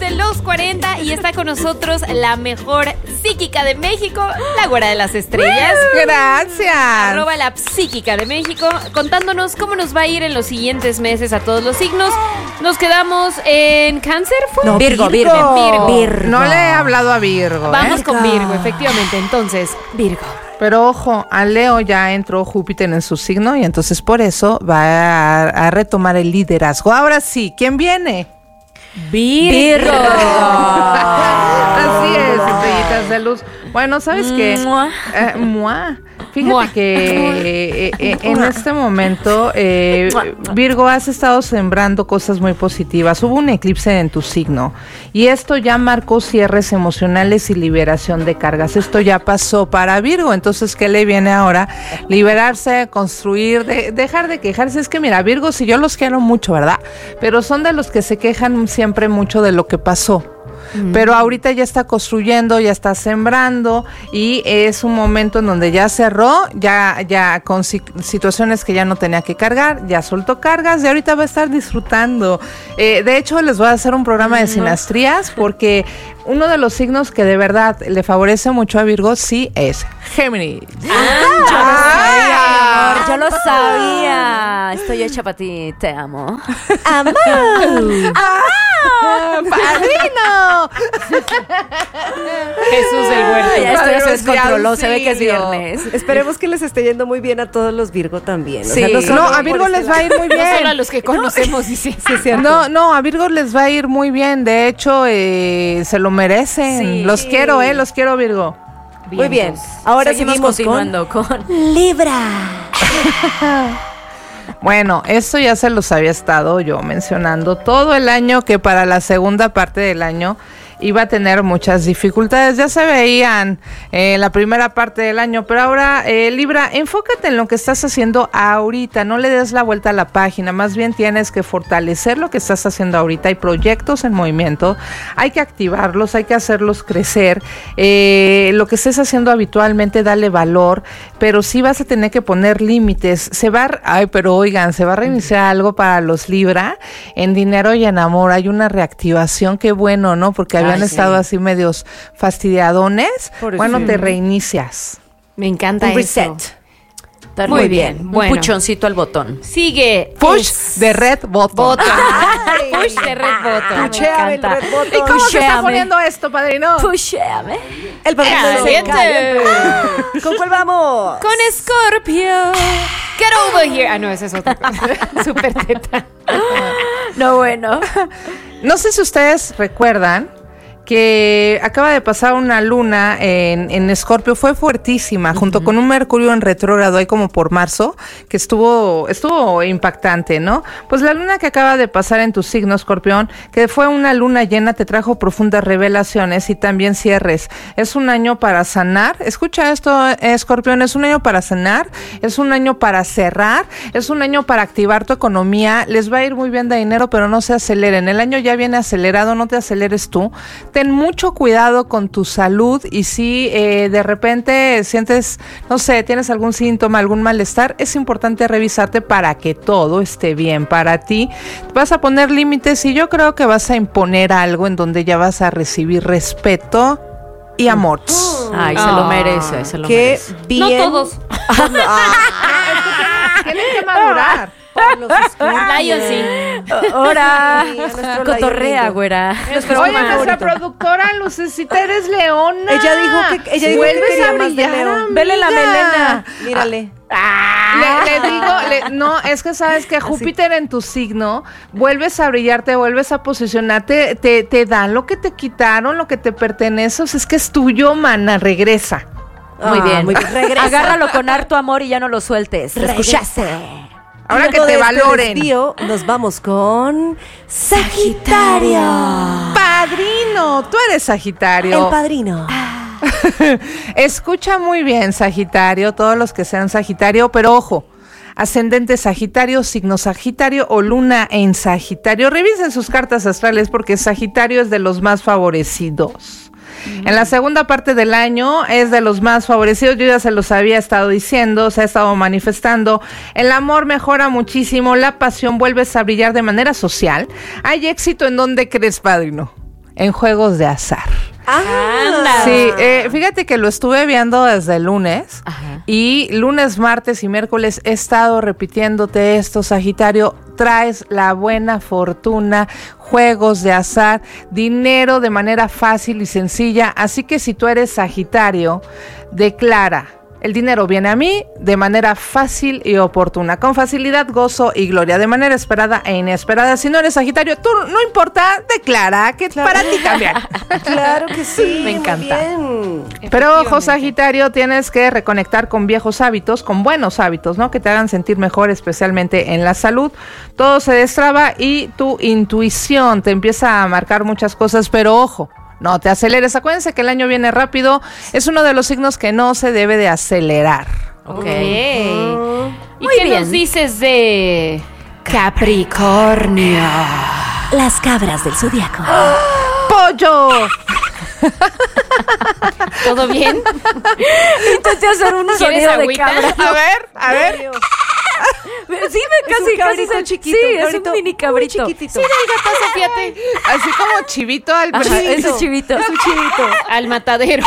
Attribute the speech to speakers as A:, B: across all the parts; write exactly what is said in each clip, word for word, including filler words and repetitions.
A: de los cuarenta y está con nosotros la mejor psíquica de México, la güera de las estrellas.
B: Gracias.
A: Arroba la psíquica de México, contándonos cómo nos va a ir en los siguientes meses a todos los signos. Nos quedamos en Cáncer, ¿fue?
B: No, Virgo, Virgo.
A: Virgo.
B: Virgo. No le he hablado a Virgo.
A: Vamos
B: ¿eh?
A: con Virgo, efectivamente. Entonces, Virgo.
B: Pero ojo, a Leo ya entró Júpiter en su signo y entonces por eso va a, a retomar el liderazgo. Ahora sí, ¿quién viene?
A: Virgo.
B: Así es, estrellitas de luz. Bueno, ¿sabes qué?
A: Mua.
B: Eh, mua. Fíjate
A: Mua.
B: que eh, eh, en este momento eh, Virgo, has estado sembrando cosas muy positivas. Hubo un eclipse en tu signo y esto ya marcó cierres emocionales y liberación de cargas. Esto ya pasó para Virgo. Entonces, ¿qué le viene ahora? Liberarse, construir, de, dejar de quejarse. Es que mira, Virgo, si yo los quiero mucho, ¿verdad? Pero son de los que se quejan siempre mucho de lo que pasó. Mm. Pero ahorita ya está construyendo, ya está sembrando y es un momento en donde ya cerró, ya, ya con si, situaciones que ya no tenía que cargar, ya soltó cargas y ahorita va a estar disfrutando. Eh, de hecho, les voy a hacer un programa de sinastrías porque uno de los signos que de verdad le favorece mucho a Virgo sí es Géminis.
C: Ah, yo lo sabía, amor, yo lo sabía. Estoy hecha para ti, te amo.
B: ¡Amor! ¡Ah! ¡Padrino!
A: Jesús del Huerto.
C: Ya esto ya se descontroló,
B: de
C: se ve que es viernes.
D: Esperemos que les esté yendo muy bien a todos los Virgo también.
C: Sí.
D: O sea, no, solo
B: No, a
D: por
B: Virgo
D: este
B: les va a ir muy bien.
A: No solo a los que conocemos, dice.
D: Sí, es cierto.
B: No, no, a Virgo les va a ir muy bien. De hecho, eh, se lo merecen.
C: Sí.
B: Los quiero, eh, los quiero, Virgo.
D: Muy bien. Ahora
C: seguimos,
D: seguimos
C: continuando con,
D: con Libra.
B: Bueno, esto ya se los había estado yo mencionando todo el año, que para la segunda parte del año iba a tener muchas dificultades. Ya se veían en eh, la primera parte del año, pero ahora, eh, Libra, enfócate en lo que estás haciendo ahorita, no le des la vuelta a la página, más bien tienes que fortalecer lo que estás haciendo ahorita. Hay proyectos en movimiento, hay que activarlos, hay que hacerlos crecer. Eh, lo que estés haciendo habitualmente, dale valor, pero sí vas a tener que poner límites. Se va, a, ay, pero oigan, se va a reiniciar algo para los Libra en dinero y en amor. Hay una reactivación, qué bueno, ¿no? Porque habían
C: Ay,
B: estado
C: sí.
B: así medios fastidiadones.
D: Por
B: Bueno,
D: sí.
B: te reinicias.
A: Me encanta
D: Un
A: eso.
D: reset.
C: Estar
A: Muy
C: muy
A: bien,
C: bien.
A: bueno.
C: Un puchoncito al botón.
A: Sigue.
B: Push
A: Es
B: de red button.
A: botón. Push de red botón.
D: Puchéame el
C: encanta.
D: red button.
B: ¿Y cómo se está
C: Pushéame.
B: poniendo esto, padrino?
C: Pushéame.
D: El padrino
A: Caliente.
D: caliente. ¿Con cuál vamos?
A: Con Scorpio. Get over here. Ah, no, esa es otra cosa. Super teta.
C: No, bueno.
B: No sé si ustedes recuerdan que acaba de pasar una luna en, en Escorpio, fue fuertísima, uh-huh. junto con un Mercurio en retrógrado ahí como por marzo, que estuvo estuvo impactante, ¿no? Pues la luna que acaba de pasar en tu signo, Escorpión, que fue una luna llena, te trajo profundas revelaciones y también cierres. Es un año para sanar, escucha esto, Escorpión, es un año para sanar, es un año para cerrar, es un año para activar tu economía, les va a ir muy bien de dinero, pero no se aceleren, el año ya viene acelerado, no te aceleres tú. Ten mucho cuidado con tu salud y si eh, de repente sientes, no sé, tienes algún síntoma, algún malestar, es importante revisarte para que todo esté bien para ti. Vas a poner límites y yo creo que vas a imponer algo en donde ya vas a recibir respeto y amor.
C: Ay, se lo merece, se lo
D: Qué
C: merece.
D: bien.
A: No todos.
B: Tienes que madurar.
D: Los Scorpio.
A: Lion sí.
C: Ahora,
D: Sí, a nuestro
C: cotorrea,
D: lion
C: güera.
B: Oye, nuestra productora Lucecita, eres leona.
D: Ella dijo que ella dijo que
B: Vuelves
D: quería
B: a
D: más de
B: brillar,
D: León.
B: amiga.
C: Vele la melena.
D: Mírale.
B: Le, le digo, le- no, es que sabes que Júpiter en tu signo, vuelves a brillar, te vuelves a posicionarte, te, te dan lo que te quitaron, lo que te pertenece, o sea, es que es tuyo, mana, regresa.
C: Muy
D: Ah,
C: bien.
D: muy bien. Regresa.
C: Agárralo con harto amor y ya no lo sueltes. ¿Lo escuchaste?
B: Ahora que
D: Luego
B: te
D: de este
B: valoren.
D: desvío, nos vamos con Sagitario.
B: Padrino, tú eres Sagitario.
D: El padrino.
B: Escucha muy bien, Sagitario, todos los que sean Sagitario, pero ojo, ascendente Sagitario, signo Sagitario o luna en Sagitario. Revisen sus cartas astrales porque Sagitario es de los más favorecidos. En la segunda parte del año es de los más favorecidos, yo ya se los había estado diciendo, se ha estado manifestando. El amor mejora muchísimo, la pasión vuelves a brillar de manera social. Hay éxito en donde crees, padrino. en juegos de azar.
A: Anda.
B: Sí, eh, fíjate que lo estuve viendo desde el lunes.
A: Ajá.
B: Y lunes, martes y miércoles he estado repitiéndote esto, Sagitario. Traes la buena fortuna, juegos de azar, dinero de manera fácil y sencilla. Así que si tú eres Sagitario, declara: el dinero viene a mí de manera fácil y oportuna, con facilidad, gozo y gloria, de manera esperada e inesperada. Si no eres Sagitario, tú no importa, declara que
D: Claro.
B: para ti también.
D: Claro que sí.
A: Me
D: muy
A: encanta.
D: bien.
B: Pero ojo, Sagitario, tienes que reconectar con viejos hábitos, con buenos hábitos, ¿no? Que te hagan sentir mejor, especialmente en la salud. Todo se destraba y tu intuición te empieza a marcar muchas cosas, pero ojo, no te aceleres. Acuérdense que el año viene rápido. Es uno de los signos que no se debe de acelerar.
A: Ok.
D: Mm.
A: ¿Y
C: Muy
A: qué
C: bien.
A: nos dices de Capricornio?
C: Las cabras del zodiaco.
B: ¡Pollo!
A: ¿Todo bien?
C: Intenté hacer un
A: ¿Quieres
C: sonido de
A: agüita?
C: cabra.
B: A ver, a ver.
C: Sí, me
D: Es
C: casi,
D: un cabrito
C: casi.
D: chiquito,
C: Sí,
D: un
C: es
D: cabrito
C: un mini
D: muy
C: cabrito.
D: chiquitito.
A: Sí, del gato, fíjate.
B: Así como chivito al
C: Ajá,
B: principio.
C: es un chivito.
D: Es un chivito.
A: Al matadero.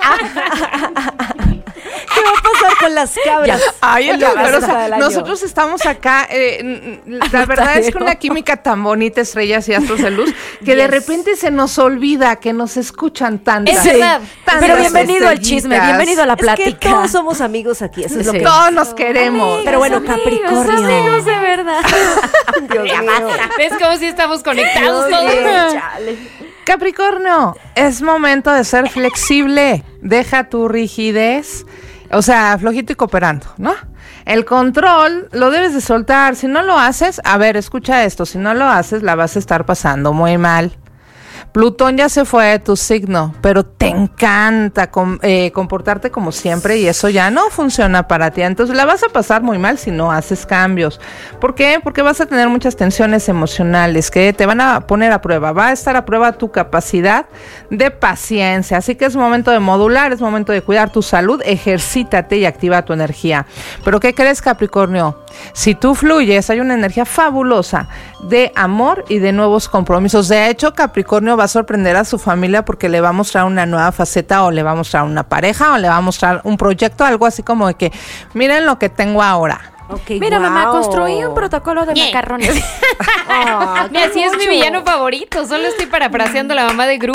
D: ¿Qué va a pasar con las cabras?
B: Ay,
D: en
B: el-
D: la
B: pero, o
D: casa
B: sea,
D: del año?
B: nosotros estamos acá, eh, n- n- la verdad es que una química tan bonita, estrellas y astros de luz, que de
A: Yes.
B: repente se nos olvida que nos escuchan tantas.
A: Es verdad.
B: tantas
C: Pero bienvenido al chisme,
B: estrellitas.
C: bienvenido a la
D: Es que
C: plática.
D: todos somos amigos aquí, eso es lo
C: Sí.
D: que...
B: Todos nos queremos.
D: Pero bueno,
C: Amigos,
D: Capricornio.
C: amigos de verdad.
D: Dios mío.
A: ¿Ves cómo si estamos conectados
D: Dios
A: todos?
D: mío, chale.
B: Capricornio, es momento de ser flexible. Deja tu rigidez, o sea, flojito y cooperando, ¿no? El control lo debes de soltar. Si no lo haces, a ver, escucha esto, si no lo haces, la vas a estar pasando muy mal. Plutón ya se fue de tu signo, pero te encanta com- eh, comportarte como siempre y eso ya no funciona para ti. Entonces la vas a pasar muy mal si no haces cambios. ¿Por qué? Porque vas a tener muchas tensiones emocionales que te van a poner a prueba. Va a estar a prueba tu capacidad de paciencia. Así que es momento de modular, es momento de cuidar tu salud, ejercítate y activa tu energía. ¿Pero qué crees, Capricornio? Si tú fluyes, hay una energía fabulosa de amor y de nuevos compromisos. De hecho, Capricornio va a sorprender a su familia porque le va a mostrar una nueva faceta, o le va a mostrar una pareja, o le va a mostrar un proyecto, algo así como de que miren lo que tengo ahora.
D: Okay,
C: Mira, mamá,
D: guau.
C: construí un protocolo de
A: Ñe.
C: macarrones.
D: Ah,
A: Mira,
D: qué
A: sí es mi
D: mucho.
A: villano favorito. Solo estoy parafraseando a la mamá de Gru.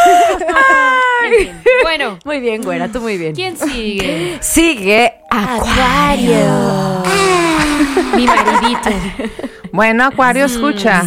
A: En fin. Bueno,
C: Muy bien, güera, tú muy bien.
A: ¿quién sigue?
C: Sigue Acuario.
A: Mi maridito.
B: Bueno, Acuario, escucha.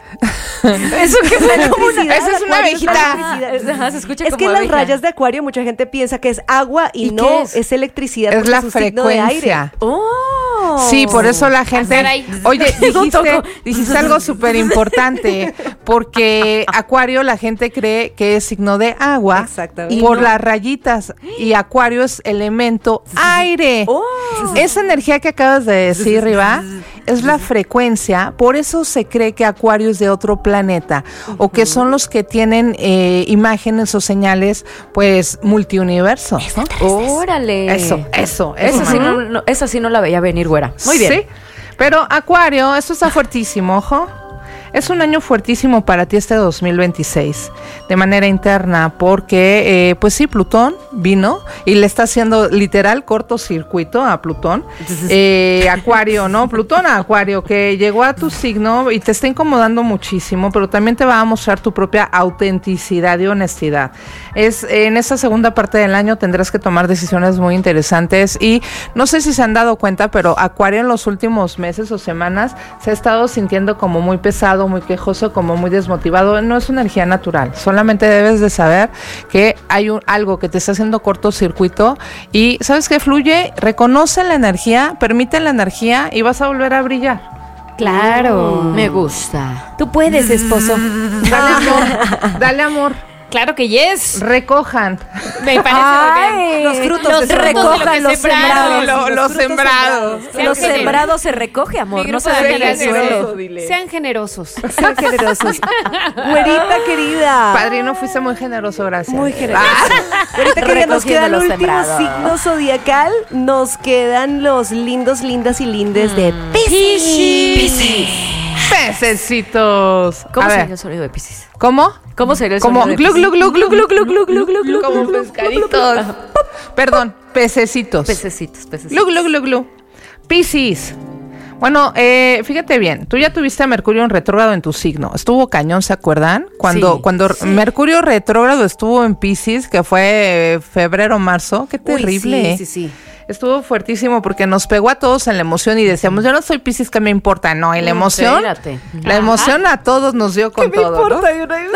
C: Eso que fue como una...
B: Esa es una
D: Acuario,
B: abejita.
D: electricidad.
C: Ajá, se escucha
D: Es
C: como
D: que en las
C: abeja.
D: rayas de Acuario mucha gente piensa que es agua y,
C: ¿Y
D: no,
C: qué
D: es?
C: es?
D: electricidad.
B: Es
D: porque
B: la
D: un signo de aire.
B: frecuencia.
C: Oh.
B: Sí, por eso la gente...
A: caray.
B: Oye,
C: No
B: dijiste,
C: toco.
B: dijiste algo súper importante, porque Acuario la gente cree que es signo de agua
D: Exactamente.
B: por
D: Y no.
B: las rayitas, y Acuario es elemento aire.
D: Oh.
B: Esa energía que acabas de decir, Riva, es la frecuencia, por eso se cree que Acuario es de otro planeta, o que son los que tienen eh, imágenes o señales, pues, multiuniversos, ¿no?
C: Órale.
B: Eso, eso, eso.
C: Esa sí,
B: mamá.
C: no, no, esa sí no la veía venir, güera. Muy bien.
B: Sí, pero Acuario, esto está fuertísimo, ojo. Es un año fuertísimo para ti este dos mil veintiséis, de manera interna, porque, eh, pues sí, Plutón vino y le está haciendo literal cortocircuito a Plutón. Eh, Acuario, ¿no? Plutón a Acuario, que llegó a tu signo y te está incomodando muchísimo, pero también te va a mostrar tu propia autenticidad y honestidad. Es en esta segunda parte del año tendrás que tomar decisiones muy interesantes y no sé si se han dado cuenta, pero Acuario en los últimos meses o semanas se ha estado sintiendo como muy pesado, muy quejoso, como muy desmotivado. No es una energía natural, solamente debes de saber que hay un, algo que te está haciendo cortocircuito y ¿sabes qué? Fluye, reconoce la energía, permite la energía y vas a volver a brillar.
C: Claro. Me gusta. Tú puedes, esposo.
B: Dale amor, dale amor,
A: Claro que yes.
B: recojan.
A: Me parece muy bien.
D: Los frutos
A: Los
D: de
A: frutos
C: recojan
A: de lo que
C: los
A: sembraron.
C: sembrados.
B: Lo- los
D: frutos
B: sembrados.
A: Sean
C: Lo
A: generosos.
C: sembrado se recoge, amor.
A: Mi
C: No
A: grupo
C: se
A: de
C: deja en el
A: amigas,
C: suelo.
A: generosos. Sean generosos.
D: Sean generosos. Güerita querida.
B: Padrino, fuiste muy generoso, gracias.
D: Muy generoso. Ahorita que ya nos
C: Recogiendo
D: queda el
C: los
D: último
C: sembrados.
D: signo zodiacal, nos quedan los lindos, lindas y lindes de Piscis.
B: Piscis. Pececitos.
C: ¿Cómo
B: A
C: sería
B: ver,
C: el sonido de Piscis?
B: ¿cómo?
C: ¿Cómo sería el
B: Como
C: sonido de
B: glu,
C: Piscis?
B: glu, glu, glu, glu, glu, glu, glu, glu, glu, como pescaditos. Perdón, pececitos.
C: Pececitos, pececitos.
B: Glu, glu, glu, glu. Piscis. Bueno, eh, fíjate bien, tú ya tuviste a Mercurio en retrógrado en tu signo. Estuvo cañón, ¿se acuerdan? Cuando,
C: Sí,
B: cuando
C: sí.
B: Mercurio retrógrado estuvo en Piscis, que fue febrero, marzo, qué terrible.
D: Uy,
B: ¿eh?
D: sí, sí, sí.
B: Estuvo fuertísimo porque nos pegó a todos en la emoción y decíamos, yo no soy Piscis, ¿qué me importa? No, y la
C: No,
B: emoción,
C: espérate.
B: la emoción a todos nos dio con todo, ¿no?
D: Y una-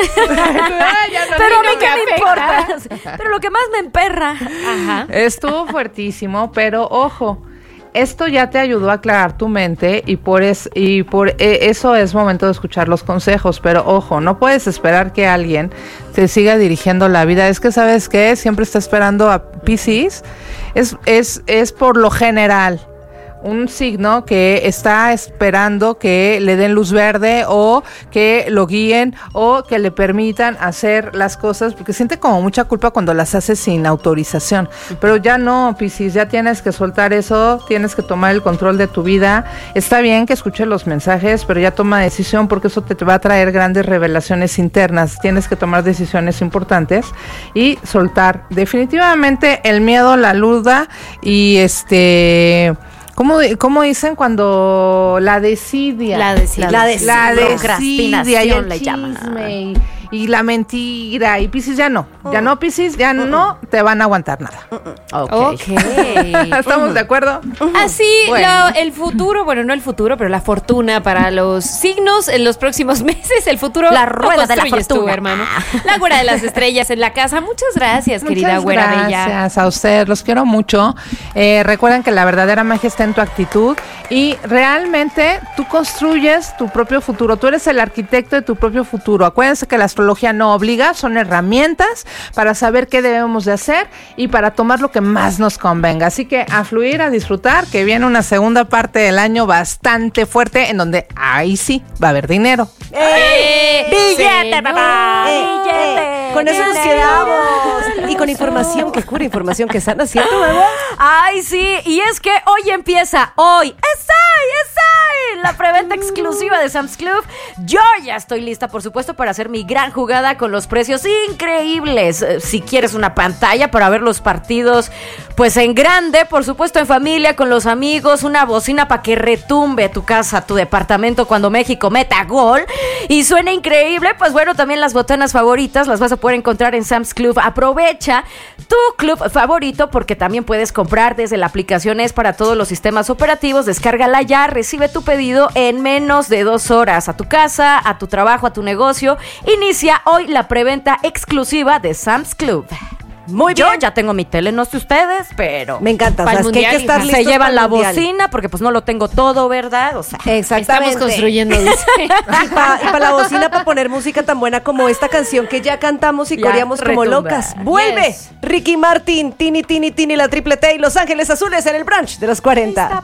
C: Pero a mí qué me importa. Pero lo que más me emperra.
A: Ajá.
B: Estuvo fuertísimo, pero ojo, esto ya te ayudó a aclarar tu mente y por, es, y por eh, eso es momento de escuchar los consejos, pero ojo, no puedes esperar que alguien te siga dirigiendo la vida. Es que, ¿sabes qué? Siempre está esperando a Piscis. Es, es, es por lo general un signo que está esperando que le den luz verde o que lo guíen o que le permitan hacer las cosas, porque siente como mucha culpa cuando las hace sin autorización. Pero ya no, Piscis, ya tienes que soltar eso, tienes que tomar el control de tu vida. Está bien que escuches los mensajes, pero ya toma decisión porque eso te va a traer grandes revelaciones internas. Tienes que tomar decisiones importantes y soltar definitivamente el miedo, la duda y este... ¿Cómo, ¿Cómo dicen cuando la desidia?
A: La desidia.
C: La des-
B: La
C: procrastinación
B: desidia y el
C: le llaman.
B: chisme y, y la mentira. Y Piscis ya no. Ya no, Piscis, ya no te van a aguantar nada.
C: Ok.
A: Ok.
B: ¿Estamos de acuerdo?
A: Así,
B: Bueno.
A: lo- el futuro, bueno, no el futuro, pero la fortuna para los signos en los próximos meses. El futuro
C: La
A: lo
C: rueda de la
A: construyes tú,
C: fortuna.
A: hermano. La güera de las estrellas en la casa. Muchas gracias, querida
B: Muchas
A: güera
B: gracias
A: bella.
B: a ustedes, los quiero mucho. Eh, recuerden que la verdadera magia está en tu actitud y realmente tú construyes tu propio futuro. Tú eres el arquitecto de tu propio futuro. Acuérdense que la astrología no obliga, son herramientas para saber qué debemos de hacer y para tomar lo que más nos convenga. Así que a fluir, a disfrutar, que viene una segunda parte del año bastante fuerte en donde ahí sí va a haber dinero.
A: ¡Eh!
C: ¡Billete,
A: señor!
C: papá!
D: Eh,
C: ¡Billete!
D: eh, con eso nos
C: ¡Dinero!
D: quedamos. Y con información que cura, información que sana, ¿cierto, bebé?
C: Ay, sí, y es que hoy empieza, hoy, es hoy, es hoy, la preventa exclusiva de Sam's Club. Yo ya estoy lista, por supuesto, para hacer mi gran jugada con los precios increíbles. Eh, Si quieres una pantalla para ver los partidos, pues en grande, por supuesto, en familia, con los amigos, una bocina para que retumbe tu casa, tu departamento cuando México meta gol y suena increíble, pues bueno, también las botanas favoritas las vas a poder encontrar en Sam's Club. Aprovecha tu club favorito porque también puedes comprar desde la aplicación Es para todos los sistemas operativos. Descárgala ya, recibe tu pedido en menos de dos horas a tu casa, a tu trabajo, a tu negocio. Inicia hoy la preventa exclusiva de Sam's Club.
D: Muy
C: Yo
D: bien.
C: ya tengo mi tele, no sé ustedes, pero
D: Me encanta, o
A: Pa'l
D: sea, es que hay que
A: mundial,
D: estar
A: hija.
D: listos
C: se llevan
D: para
C: la
D: el mundial.
C: bocina porque pues no lo tengo todo, ¿verdad? O sea,
D: Exactamente.
A: Estamos construyendo, dice.
D: Y para la bocina, para poner música tan buena como esta canción que ya cantamos y
C: Ya,
D: coreamos como
C: retumba.
D: locas. Vuelve
A: Yes.
D: Ricky Martin, Tini, Tini, Tini, la triple T y Los Ángeles Azules en el brunch de los cuarenta.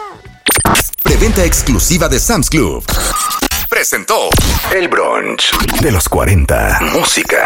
E: Preventa exclusiva de Sam's Club. Presentó El Brunch de los cuarenta. Música